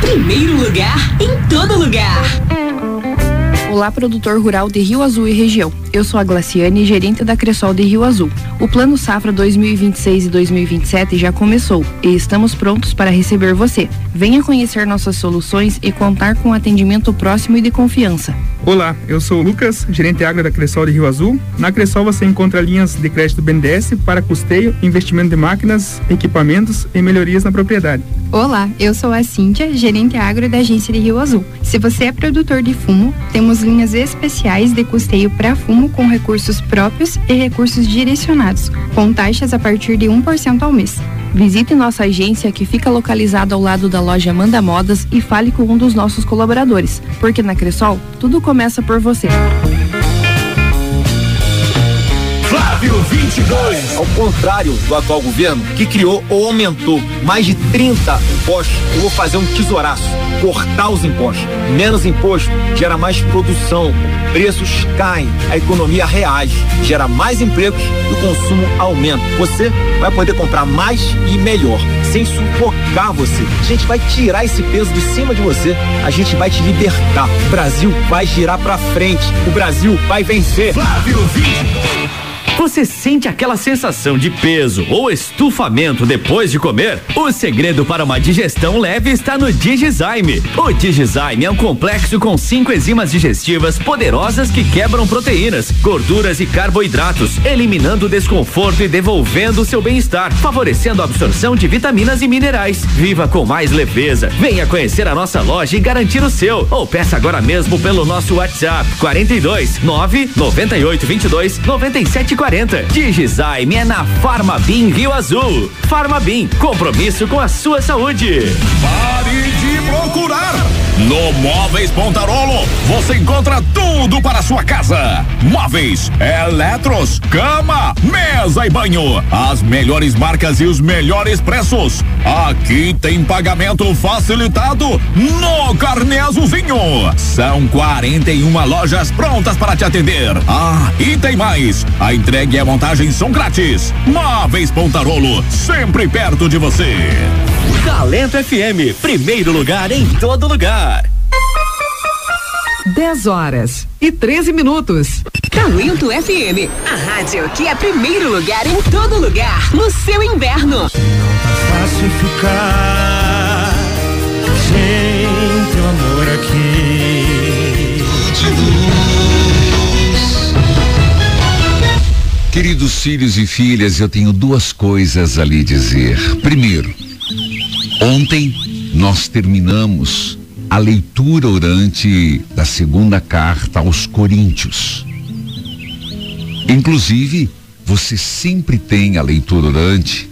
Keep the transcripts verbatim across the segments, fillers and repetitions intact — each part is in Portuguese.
Primeiro lugar em todo lugar. Olá, produtor rural de Rio Azul e região. Eu sou a Glaciane, gerente da Cressol de Rio Azul. O Plano Safra dois mil e vinte e seis e dois mil e vinte e sete já começou e estamos prontos para receber você. Venha conhecer nossas soluções e contar com atendimento próximo e de confiança. Olá, eu sou o Lucas, gerente agro da Cressol de Rio Azul. Na Cressol você encontra linhas de crédito B N D E S para custeio, investimento de máquinas, equipamentos e melhorias na propriedade. Olá, eu sou a Cíntia, gerente agro da agência de Rio Azul. Se você é produtor de fumo, temos linhas especiais de custeio para fumo com recursos próprios e recursos direcionados, com taxas a partir de um por cento ao mês. Visite nossa agência que fica localizada ao lado da loja Manda Modas e fale com um dos nossos colaboradores, porque na Cressol tudo começa por você. Flávio vinte e dois. Ao contrário do atual governo, que criou ou aumentou mais de trinta impostos, eu vou fazer um tesouraço, cortar os impostos. Menos imposto gera mais produção, preços caem, a economia reage, gera mais empregos e o consumo aumenta. Você vai poder comprar mais e melhor, sem sufocar você. A gente vai tirar esse peso de cima de você, a gente vai te libertar. O Brasil vai girar pra frente, o Brasil vai vencer. Flávio vinte e dois. Você sente aquela sensação de peso ou estufamento depois de comer? O segredo para uma digestão leve está no Digizyme. O Digizyme é um complexo com cinco enzimas digestivas poderosas que quebram proteínas, gorduras e carboidratos, eliminando o desconforto e devolvendo o seu bem-estar, favorecendo a absorção de vitaminas e minerais. Viva com mais leveza. Venha conhecer a nossa loja e garantir o seu. Ou peça agora mesmo pelo nosso WhatsApp quarenta e dois, nove, noventa e oito, vinte e dois, noventa e sete, quarenta. Digizyme é na Farmabim Rio Azul. Farmabim, compromisso com a sua saúde. Pare de procurar. No Móveis Pontarolo, você encontra tudo para a sua casa. Móveis, eletros, cama, mesa e banho. As melhores marcas e os melhores preços. Aqui tem pagamento facilitado no Carnê Azulzinho. São quarenta e uma lojas prontas para te atender. Ah, e tem mais. A entrega e a montagem são grátis. Móveis Pontarolo, sempre perto de você. Talento F M, primeiro lugar em todo lugar. dez horas e treze minutos. Talento F M, a rádio que é primeiro lugar em todo lugar, no seu inverno. Não tá fácil ficar sem teu amor aqui. Queridos filhos e filhas, eu tenho duas coisas a lhe dizer. Primeiro, ontem nós terminamos a leitura orante da segunda carta aos Coríntios. Inclusive, você sempre tem a leitura orante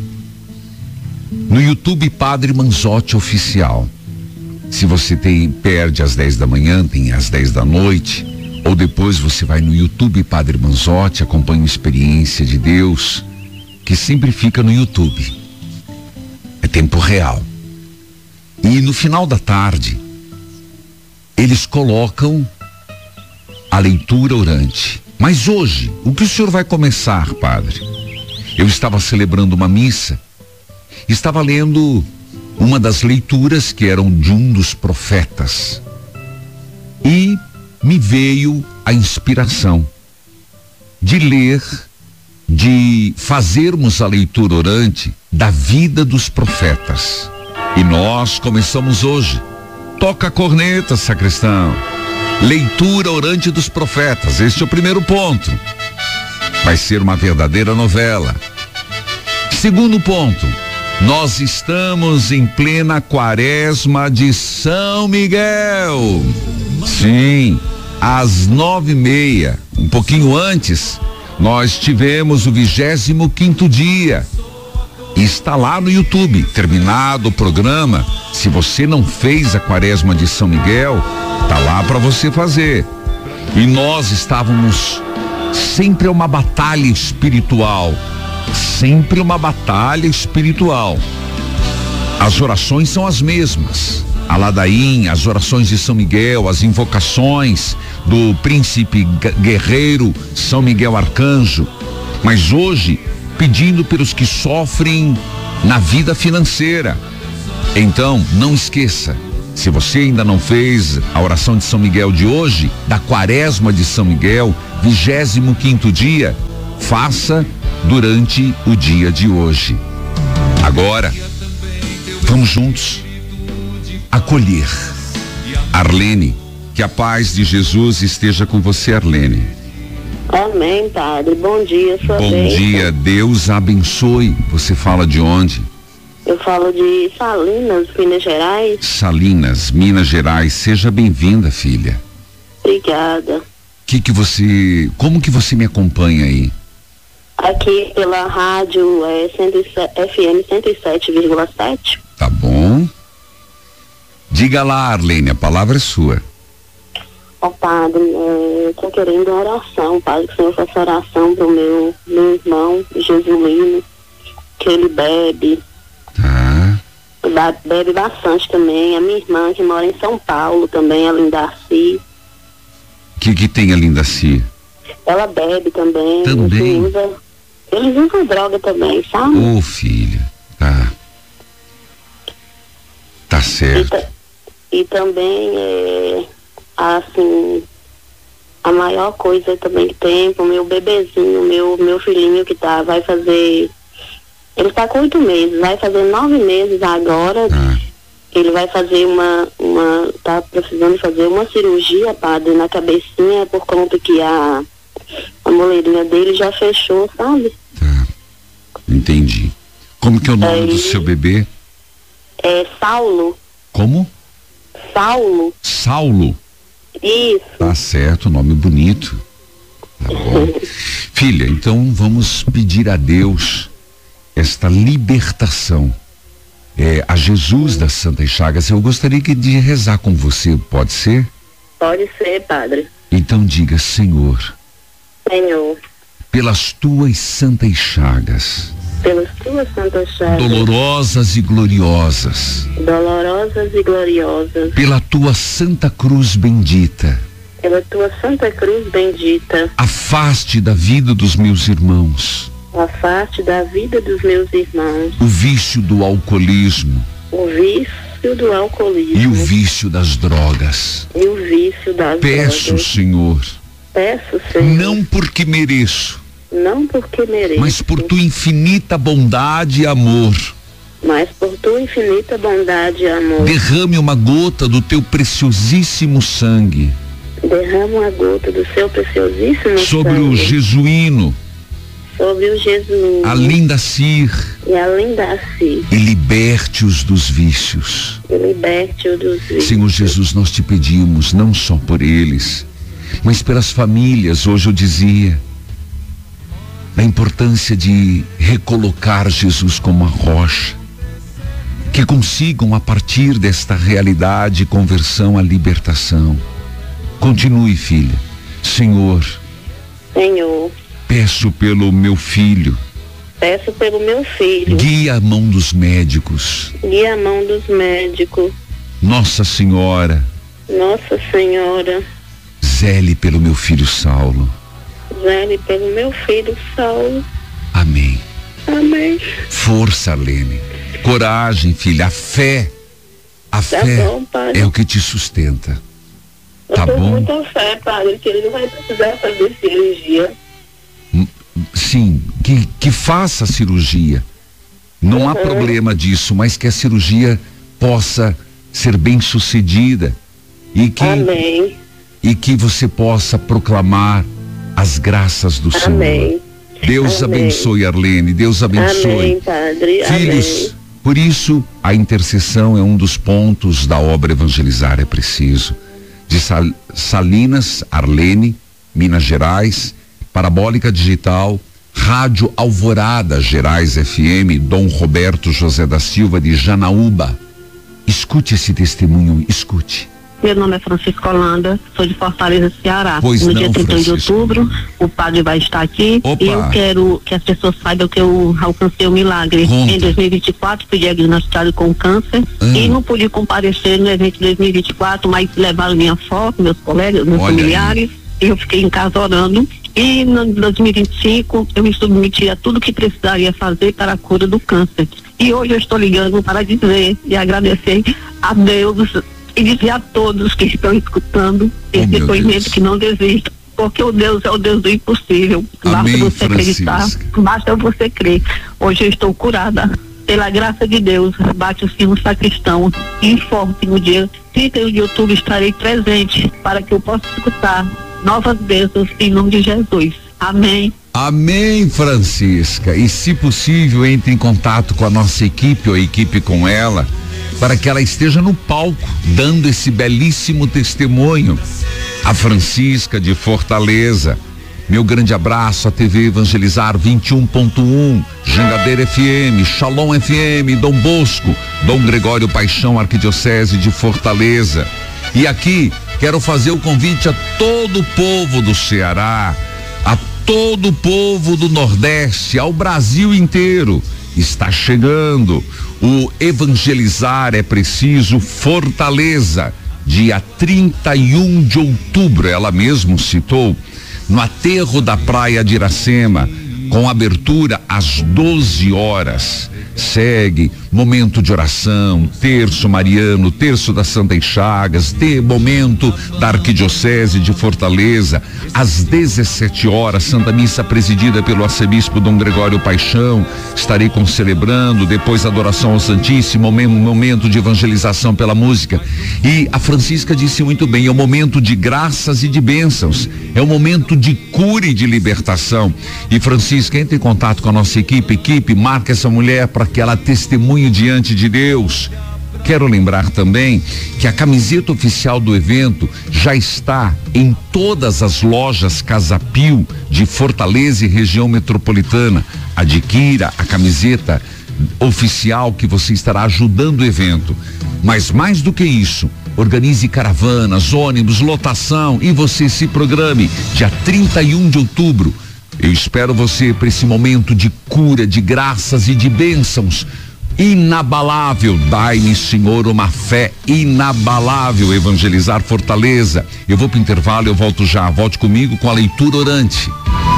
no YouTube Padre Manzotti Oficial. Se você tem, perde às dez da manhã, tem às dez da noite, ou depois você vai no YouTube Padre Manzotti, acompanha a experiência de Deus, que sempre fica no YouTube. É tempo real. E no final da tarde, eles colocam a leitura orante. Mas hoje, o que o senhor vai começar, padre? Eu estava celebrando uma missa, estava lendo uma das leituras que eram de um dos profetas. E me veio a inspiração de ler, de fazermos a leitura orante da vida dos profetas. E nós começamos hoje. Toca a corneta, sacristão. Leitura orante dos profetas. Este é o primeiro ponto. Vai ser uma verdadeira novela. Segundo ponto, nós estamos em plena quaresma de São Miguel. Sim, às nove e meia, um pouquinho antes, nós tivemos o vigésimo quinto dia. Está lá no YouTube, terminado o programa. Se você não fez a quaresma de São Miguel, tá lá para você fazer. E nós estávamos sempre uma batalha espiritual, sempre uma batalha espiritual. As orações são as mesmas. A ladainha, as orações de São Miguel, as invocações do príncipe guerreiro São Miguel Arcanjo. Mas hoje, pedindo pelos que sofrem na vida financeira. Então, não esqueça, Se você ainda não fez a oração de São Miguel de hoje, da quaresma de São Miguel, vigésimo quinto dia, faça durante o dia de hoje. Agora, vamos juntos acolher Arlene. Que a paz de Jesus esteja com você, Arlene. Amém, padre. Bom dia, sua Bom bênção. dia, Deus abençoe. Você fala de onde? Eu falo de Salinas, Minas Gerais. Salinas, Minas Gerais. Seja bem-vinda, filha. Obrigada. Que que você, como que você me acompanha aí? Aqui pela rádio é, cento e sete, F M cento e sete vírgula sete. Tá bom. Diga lá, Arlene, a palavra é sua. Ó, padre, é, eu tô querendo uma oração, padre, que o senhor faça oração pro meu, meu irmão, Jesulino, que ele bebe. Tá. Ba- Bebe bastante também. A minha irmã, que mora em São Paulo também, a Lindaci. O que que tem a Lindaci? Ela bebe também. Também? Ele usa, eles usam droga também, sabe? Ô, filha, tá. Tá E, certo. ta- e também, é, assim, a maior coisa também que tem pro meu bebezinho, meu, meu filhinho que tá, vai fazer, ele tá com oito meses, vai fazer nove meses agora. Ah. Ele vai fazer uma, uma, tá precisando fazer uma cirurgia, padre, na cabecinha, por conta que a, a moleirinha dele já fechou, sabe? Entendi. Como que é o nome Aí- do seu bebê? É Saulo, Como? Saulo, Saulo. isso. Tá certo, nome bonito. Tá bom. Filha, então vamos pedir a Deus esta libertação. É, a Jesus das Santas Chagas. Eu gostaria que de rezar com você, pode ser? Pode ser, padre. Então diga, Senhor, Senhor, pelas tuas santas chagas, pelas tuas santas chagas, dolorosas e gloriosas, dolorosas e gloriosas, pela tua santa cruz bendita, pela tua santa cruz bendita, afaste da vida dos meus irmãos afaste da vida dos meus irmãos o vício do alcoolismo o vício do alcoolismo e o vício das drogas. e o vício das Peço, drogas. Senhor, Peço, Senhor, não porque mereço, não porque mereço, mas por tua infinita bondade e amor, mas por tua infinita bondade e amor. derrame uma gota do teu preciosíssimo sangue Derrama uma gota do seu preciosíssimo sobre sangue o jesuíno, sobre o Jesus a Lindacir, e a Lindaci, e liberte-os dos vícios. e liberte-o dos vícios. Senhor Jesus, nós te pedimos, não só por eles, mas pelas famílias. Hoje eu dizia a importância de recolocar Jesus como a rocha, que consigam a partir desta realidade conversão à libertação. Continue, filha. Senhor, Senhor, peço pelo meu filho, peço pelo meu filho, guia a mão dos médicos. guia a mão dos médicos. Nossa Senhora, Nossa Senhora, zele pelo meu filho Saulo. zele pelo meu filho Saulo. Amém. Amém. Força, Arlene. Coragem, filha. A fé. A Tá fé bom, padre. é o que te sustenta. Eu Tá tô com bom? muita fé, padre, que ele não vai precisar fazer cirurgia. Sim, que, que faça a cirurgia. Não há Uhum. problema disso, mas que a cirurgia possa ser bem sucedida e que, Amém. e que você possa proclamar as graças do Senhor. Amém. Deus Amém. abençoe, Arlene. Deus abençoe. Amém, padre. Filhos, Amém. por isso a intercessão é um dos pontos da obra Evangelizar é Preciso. De Sal- Salinas, Arlene, Minas Gerais, Parabólica Digital, Rádio Alvorada Gerais F M, Dom Roberto José da Silva de Janaúba. Escute esse testemunho, escute. Meu nome é Francisco Holanda, sou de Fortaleza, Ceará. Pois no não, dia trinta e um de Francisco. outubro, o padre vai estar aqui. Opa. E eu quero que as pessoas saibam que eu alcancei o milagre. Conta. Em dois mil e vinte e quatro, fui diagnosticado com câncer Ah. e não pude comparecer no evento de dois mil e vinte e quatro, mas levaram minha foto, meus colegas, meus Olha familiares. E eu fiquei em casa orando. E no dois mil e vinte e cinco, eu me submeti a tudo que precisaria fazer para a cura do câncer. E hoje eu estou ligando para dizer e agradecer a Deus e dizer a todos que estão escutando esse oh, depoimento que não desistam, porque o Deus é o Deus do impossível. Amém, basta você Francisca. acreditar, basta você crer. Hoje eu estou curada. Pela graça de Deus, bate o sino sacristão e informe que no dia trinta e um de outubro estarei presente para que eu possa escutar novas bênçãos em nome de Jesus. Amém. Amém, Francisca. E se possível, entre em contato com a nossa equipe ou a equipe com ela, para que ela esteja no palco, dando esse belíssimo testemunho. A Francisca de Fortaleza. Meu grande abraço à T V Evangelizar vinte e um ponto um, Jangadeira F M, Shalom F M, Dom Bosco, Dom Gregório Paixão, Arquidiocese de Fortaleza. E aqui quero fazer o convite a todo o povo do Ceará, a todo o povo do Nordeste, ao Brasil inteiro. Está chegando o Evangelizar é Preciso Fortaleza, dia trinta e um de outubro, ela mesmo citou, no aterro da Praia de Iracema, com abertura às doze horas. Segue momento de oração, terço mariano, terço das Santas Chagas, ter momento da Arquidiocese de Fortaleza, às dezessete horas, Santa Missa presidida pelo arcebispo Dom Gregório Paixão. Estarei concelebrando, depois adoração ao Santíssimo, momento, momento de evangelização pela música. E a Francisca disse muito bem, é um momento de graças e de bênçãos, é um momento de cura e de libertação. E Francisca, entre em contato com a nossa equipe, equipe, marca essa mulher para que ela testemunhe diante de Deus. Quero lembrar também que a camiseta oficial do evento já está em todas as lojas Casa Pio de Fortaleza e região metropolitana. Adquira a camiseta oficial que você estará ajudando o evento. Mas mais do que isso, organize caravanas, ônibus, lotação e você se programe dia trinta e um de outubro. Eu espero você para esse momento de cura, de graças e de bênçãos inabalável. Dai-me, Senhor, uma fé inabalável. Evangelizar Fortaleza. Eu vou para o intervalo, eu volto já. Volte comigo com a leitura orante.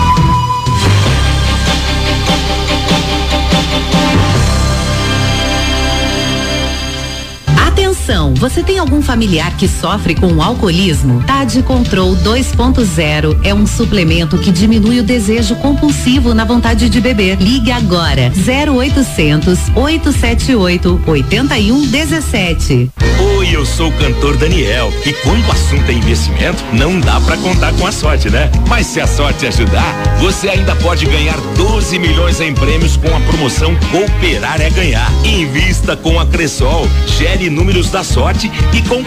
Atenção, você tem algum familiar que sofre com alcoolismo? Tade Control dois ponto zero é um suplemento que diminui o desejo compulsivo na vontade de beber. Ligue agora zero oitocentos, oito sete oito, oito um um sete. Oi, eu sou o cantor Daniel e quando o assunto é investimento, não dá pra contar com a sorte, né? Mas se a sorte ajudar, você ainda pode ganhar doze milhões em prêmios com a promoção Cooperar é Ganhar. Invista com a Cressol, gere números da sorte e com